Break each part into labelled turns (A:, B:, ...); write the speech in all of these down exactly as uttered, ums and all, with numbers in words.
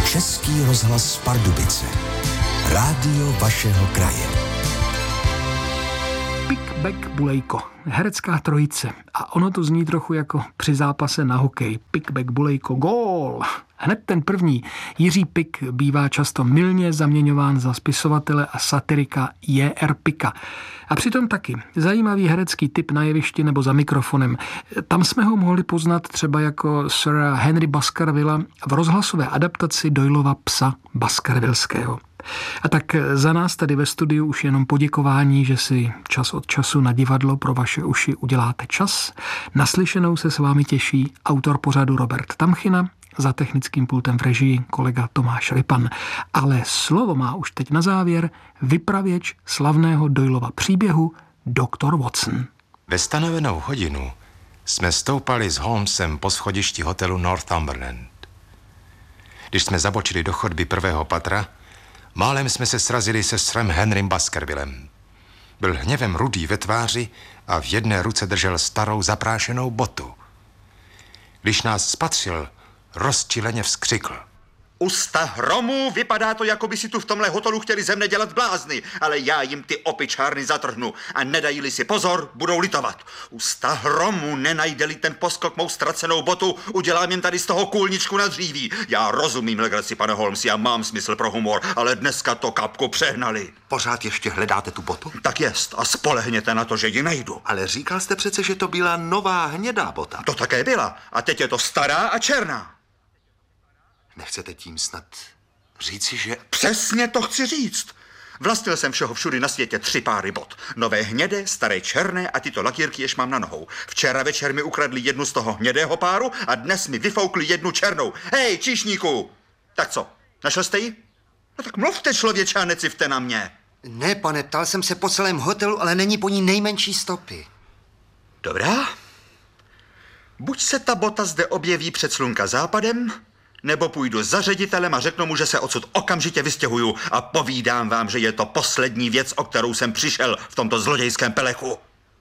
A: Český rozhlas Pardubice. Rádio vašeho kraje.
B: Pick-back Bulejko, herecká trojice. A ono to zní trochu jako při zápase na hokej. Pick-back Bulejko, gól! Hned ten první, Jiří Pik, bývá často mylně zaměňován za spisovatele a satirika J R Pika. A přitom taky zajímavý herecký typ na jevišti nebo za mikrofonem. Tam jsme ho mohli poznat třeba jako Sir Henry Baskervilla v rozhlasové adaptaci Doylova Psa Baskervillského. A tak za nás tady ve studiu už jenom poděkování, že si čas od času na divadlo pro vaše uši uděláte čas. Naslyšenou se s vámi těší autor pořadu Robert Tamchina, za technickým pultem v režii kolega Tomáš Ripan. Ale slovo má už teď na závěr vypravěč slavného Doylova příběhu doktor Watson.
C: Ve stanovenou hodinu jsme stoupali s Holmesem po schodišti hotelu Northumberland. Když jsme zabočili do chodby prvého patra, málem jsme se srazili se srem Henrym Baskervillem. Byl hněvem rudý ve tváři a v jedné ruce držel starou zaprášenou botu. Když nás spatřil, rozčileně vzkřikl.
D: Usta hromu, vypadá to, jako by si tu v tomhle hotelu chtěli ze mne dělat blázny, ale já jim ty opičárny zatrhnu a nedají-li si pozor, budou litovat. Usta hromu, nenajde-li ten poskok mou ztracenou botu, udělám jen tady z toho kůlničku na dříví. Já rozumím legraci, pane Holmes, já mám smysl pro humor, ale dneska to kapku přehnali.
E: Pořád ještě hledáte tu botu?
D: Tak jest a spolehněte na to, že ji najdu.
E: Ale říkal jste přece, že to byla nová hnědá bota.
D: To také byla a teď je to stará a černá.
E: Nechcete tím snad říci, že...
D: Přesně to chci říct. Vlastnil jsem všeho všudy na světě tři páry bot. Nové hnědé, staré černé a tyto lakírky, jež mám na nohou. Včera večer mi ukradli jednu z toho hnědého páru a dnes mi vyfoukli jednu černou. Hej, číšníku! Tak co, našel jste ji? No tak mluvte, člověče, a necivte na mě.
F: Ne, pane, ptal jsem se po celém hotelu, ale není po ní nejmenší stopy.
D: Dobrá. Buď se ta bota zde objeví před slunka západem, nebo půjdu za ředitelem a řeknu mu, že se odsud okamžitě vystěhuju a povídám vám, že je to poslední věc, o kterou jsem přišel v tomto zlodějském pelechu.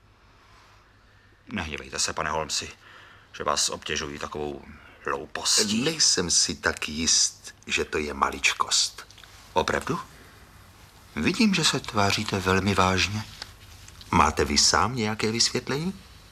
D: Nehněvejte se, pane Holmesi, že vás obtěžují takovou hloupostí.
E: Nejsem si tak jist, že to je maličkost.
D: Opravdu? Vidím, že se tváříte velmi vážně.
E: Máte vy sám nějaké vysvětlení?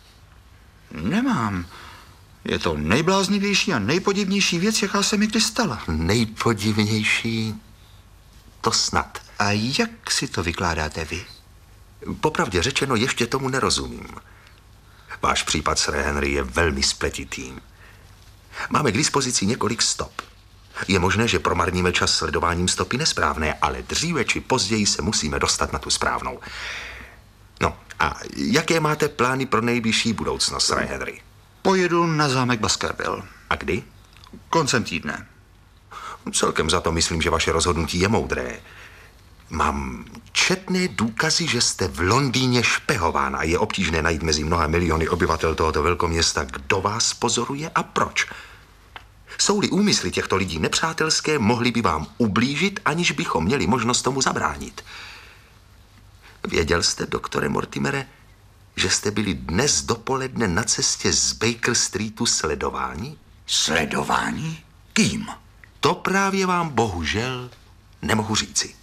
D: Nemám. Je to nejbláznivější a nejpodivnější věc, jaká se mi kdy stala.
E: Nejpodivnější? To snad.
D: A jak si to vykládáte vy?
E: Popravdě řečeno, ještě tomu nerozumím. Váš případ, Sir Henry, je velmi spletitý. Máme k dispozici několik stop. Je možné, že promarníme čas sledováním stopy nesprávné, ale dříve či později se musíme dostat na tu správnou. No, a jaké máte plány pro nejbližší budoucnost, Sir Henry?
D: Pojedu na zámek Baskerville.
E: A kdy?
D: Koncem týdne.
E: Celkem za to myslím, že vaše rozhodnutí je moudré. Mám četné důkazy, že jste v Londýně špehován a je obtížné najít mezi mnoha miliony obyvatel tohoto velkoměsta, kdo vás pozoruje a proč. Jsou-li úmysly těchto lidí nepřátelské, mohli by vám ublížit, aniž bychom měli možnost tomu zabránit. Věděl jste, doktore Mortimere, že jste byli dnes dopoledne na cestě z Baker Streetu sledováni?
D: Sledování? Kým?
E: To právě vám bohužel nemohu říci.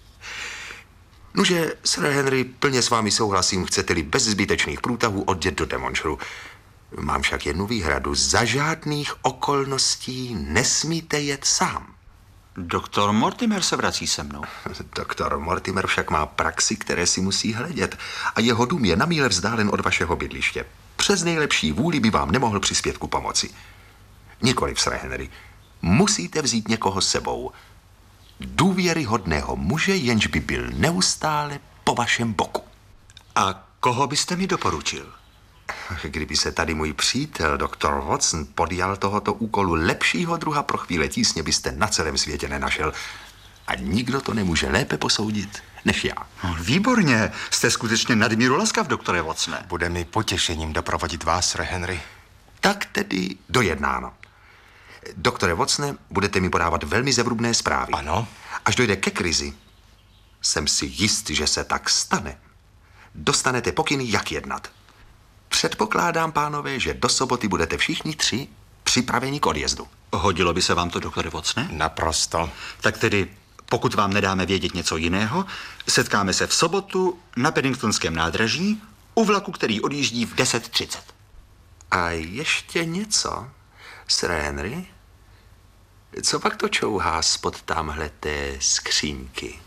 E: Nuže, Sir Henry, plně s vámi souhlasím, chcete-li bez zbytečných průtahů odjet do Devonshireu. Mám však jednu výhradu. Za žádných okolností nesmíte jet sám.
D: Doktor Mortimer se vrací se mnou.
E: Doktor Mortimer však má praxi, které si musí hledět a jeho dům je na míle vzdálen od vašeho bydliště. Přes nejlepší vůli by vám nemohl přispět ku pomoci. Nikoliv, Sir Henry. Musíte vzít někoho s sebou. Důvěryhodného muže, jenž by byl neustále po vašem boku.
D: A koho byste mi doporučil?
E: Kdyby se tady můj přítel, doktor Watson, podjal tohoto úkolu, lepšího druha pro chvíle tísně byste na celém světě nenašel. A nikdo to nemůže lépe posoudit než já.
D: No, výborně, jste skutečně nadmíru laskav, doktore Watsone.
C: Bude mi potěšením doprovodit vás, Sir Henry.
E: Tak tedy dojednáno. Doktore Watsone, budete mi podávat velmi zevrubné zprávy.
C: Ano.
E: Až dojde ke krizi, jsem si jist, že se tak stane. Dostanete pokyny, jak jednat. Předpokládám, pánové, že do soboty budete všichni tři připraveni k odjezdu.
D: Hodilo by se vám to, doktore Watson?
C: Naprosto.
D: Tak tedy, pokud vám nedáme vědět něco jiného, setkáme se v sobotu na Paddingtonském nádraží u vlaku, který odjíždí v deset třicet.
E: A ještě něco, Sir Henry? Co pak to čouhá spod tamhleté skřínky?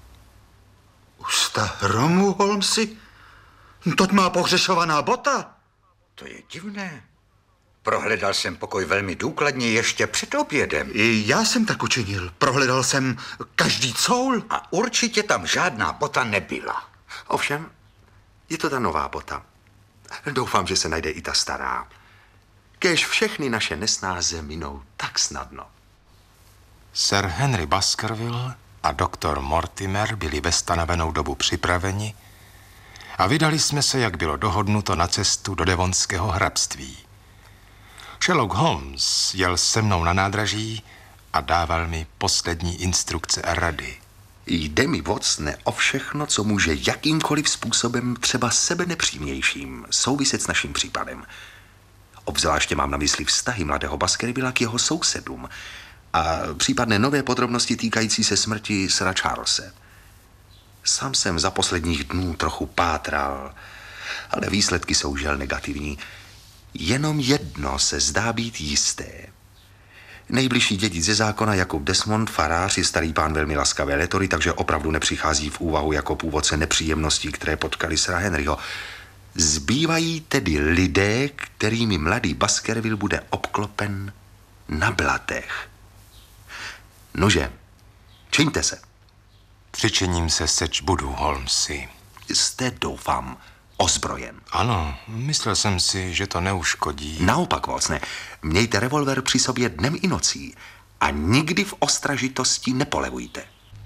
D: Usta hromu, Holmesi? To má pohřešovaná bota.
F: To je divné. Prohledal jsem pokoj velmi důkladně ještě před obědem.
D: I já jsem tak učinil. Prohledal jsem každý coul.
F: A určitě tam žádná bota nebyla.
E: Ovšem, je to ta nová bota. Doufám, že se najde i ta stará. Kéž všechny naše nesnáze minou tak snadno.
C: Sir Henry Baskerville a doktor Mortimer byli ve stanovenou dobu připraveni a vydali jsme se, jak bylo dohodnuto, na cestu do Devonského hrabství. Sherlock Holmes jel se mnou na nádraží a dával mi poslední instrukce a rady.
E: Jde mi, Watsone, o všechno, co může jakýmkoliv způsobem, třeba sebenepříjemnějším, souviset s naším případem. Obzvláště mám na mysli vztahy mladého Baskervilla k jeho sousedům a případné nové podrobnosti týkající se smrti Sira Charlese. Sám jsem za posledních dnů trochu pátral, ale výsledky jsou žel negativní. Jenom jedno se zdá být jisté. Nejbližší dědic ze zákona Jakub Desmond, farář, je starý pán velmi laskavé letory, takže opravdu nepřichází v úvahu jako původce nepříjemností, které potkali Sira Henryho. Zbývají tedy lidé, kterými mladý Baskerville bude obklopen na blatech. Nože, čiňte se.
C: Přičiním se, seč budu, Holmesi.
E: Jste, doufám, ozbrojen.
C: Ano, myslel jsem si, že to neuškodí.
E: Naopak, Watsone, mějte revolver při sobě dnem i nocí a nikdy v ostražitosti nepolevujte.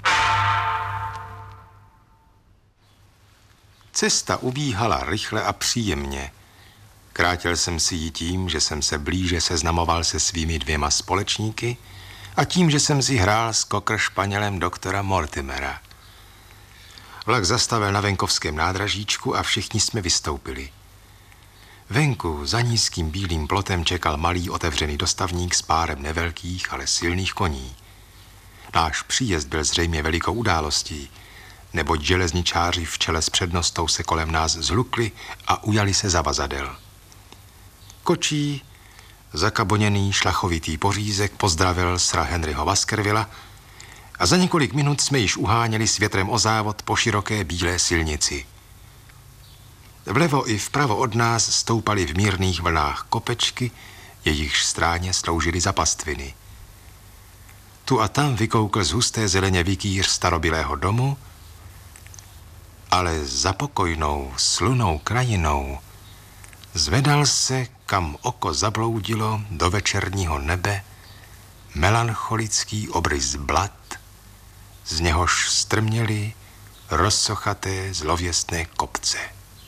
C: Cesta ubíhala rychle a příjemně. Krátil jsem si ji tím, že jsem se blíže seznamoval se svými dvěma společníky a tím, že jsem si hrál s kokr španělem doktora Mortimera. Vlak zastavil na venkovském nádražíčku a všichni jsme vystoupili. Venku za nízkým bílým plotem čekal malý otevřený dostavník s párem nevelkých, ale silných koní. Náš příjezd byl zřejmě velikou událostí, neboť železničáři v čele s přednostou se kolem nás zhlukli a ujali se zavazadel. Kočí, zakaboněný šlachovitý pořízek pozdravil Sira Henryho Baskervilla a za několik minut jsme již uháněli s větrem o závod po široké bílé silnici. Vlevo i vpravo od nás stoupaly v mírných vlnách kopečky, jejichž stráně sloužily za pastviny. Tu a tam vykoukl z husté zeleně vikýř starobylého domu, ale za pokojnou, slunou krajinou zvedal se, kam oko zabloudilo, do večerního nebe melancholický obrys blat, z něhož strměly rozsochaté zlověstné kopce.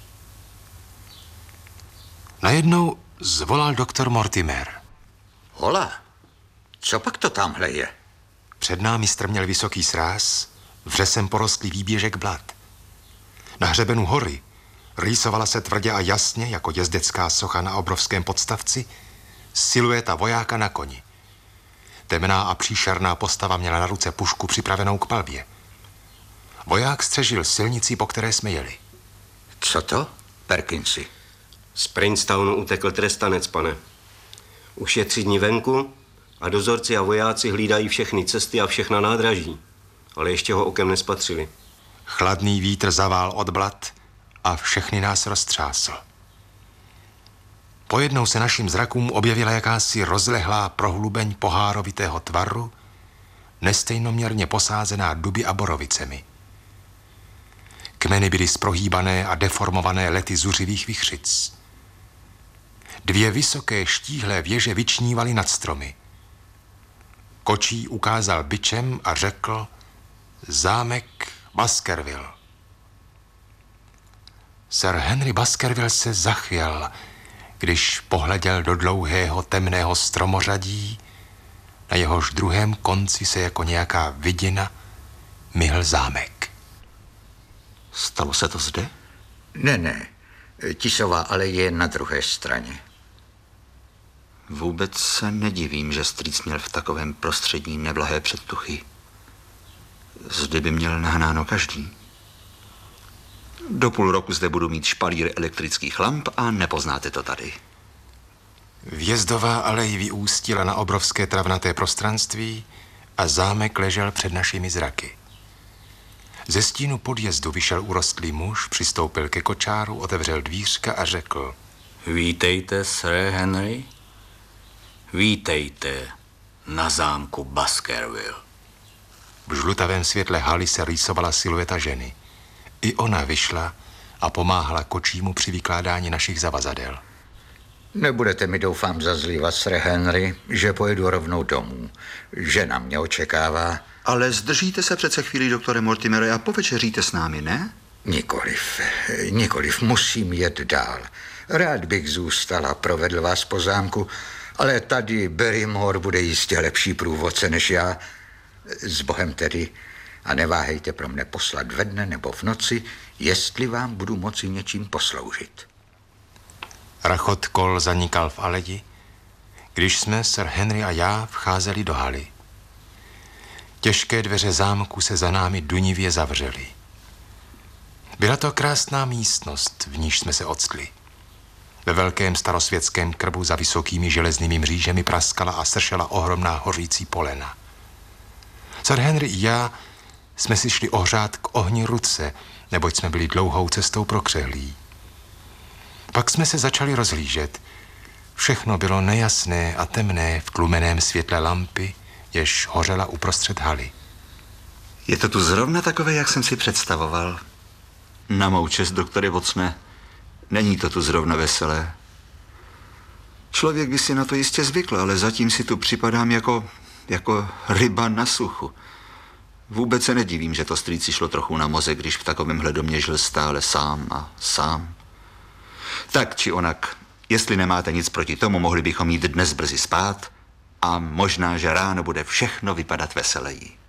C: Najednou zvolal doktor Mortimer.
F: Hola, co pak to tamhle je?
C: Před námi strměl vysoký sráz, vřesem porostlý výběžek blat. Na hřebenu hory rýsovala se tvrdě a jasně, jako jezdecká socha na obrovském podstavci, silueta vojáka na koni. Temná a příšerná postava měla na ruce pušku připravenou k palbě. Voják střežil silnici, po které jsme jeli.
F: Co to, Perkinsi?
G: Z Princetownu utekl trestanec, pane. Už je tři dní venku a dozorci a vojáci hlídají všechny cesty a všechna nádraží, ale ještě ho okem nespatřili.
C: Chladný vítr zavál od blat a všechny nás roztřásl. Pojednou se našim zrakům objevila jakási rozlehlá prohlubeň pohárovitého tvaru, nestejnoměrně posázená duby a borovicemi. Kmeny byly zprohýbané a deformované lety zuřivých vichřic. Dvě vysoké štíhlé věže vyčnívaly nad stromy. Kočí ukázal bičem a řekl: zámek Baskerville. Sir Henry Baskerville se zachvěl, když pohleděl do dlouhého temného stromořadí, na jehož druhém konci se jako nějaká vidina myhl zámek.
D: Stalo se to zde?
F: Ne, ne. Tisová aleje je na druhé straně.
D: Vůbec se nedivím, že strýc měl v takovém prostředí neblahé předtuchy. Zde by měl nahnáno každý. Do půl roku zde budu mít špalír elektrických lamp a nepoznáte to tady.
C: Vjezdová alej vyústila na obrovské travnaté prostranství a zámek ležel před našimi zraky. Ze stínu podjezdu vyšel urostlý muž, přistoupil ke kočáru, otevřel dvířka a řekl:
H: Vítejte, Sir Henry. Vítejte na zámku Baskerville.
C: V žlutavém světle haly se rýsovala silueta ženy. I ona vyšla a pomáhala kočímu při vykládání našich zavazadel.
F: Nebudete mi, doufám, zazlívat, Sir Henry, že pojedu rovnou domů. Žena mě očekává.
D: Ale zdržíte se přece chvíli, doktore Mortimere, a povečeříte s námi, ne?
F: Nikoliv, nikoliv, musím jet dál. Rád bych zůstal a provedl vás po zámku, ale tady Barrymore bude jistě lepší průvodce než já. S Bohem tedy. A neváhejte pro mne poslat ve dne nebo v noci, jestli vám budu moci něčím posloužit.
C: Rachot kol zanikal v aleji, když jsme, Sir Henry a já, vcházeli do haly. Těžké dveře zámku se za námi dunivě zavřely. Byla to krásná místnost, v níž jsme se octli. Ve velkém starosvětském krbu za vysokými železnými mřížemi praskala a sršela ohromná hořící polena. Sir Henry i já jsme si šli ohřát k ohni ruce, neboť jsme byli dlouhou cestou prokřehlí. Pak jsme se začali rozhlížet. Všechno bylo nejasné a temné v tlumeném světle lampy, jež hořela uprostřed haly.
D: Je to tu zrovna takové, jak jsem si představoval. Na mou čest, doktore Watsone, není to tu zrovna veselé. Člověk by si na to jistě zvykl, ale zatím si tu připadám jako, jako ryba na suchu. Vůbec se nedivím, že to strýci šlo trochu na mozek, když v takovémhle domě žil stále sám a sám. Tak či onak, jestli nemáte nic proti tomu, mohli bychom jít dnes brzy spát a možná, že ráno bude všechno vypadat veseleji.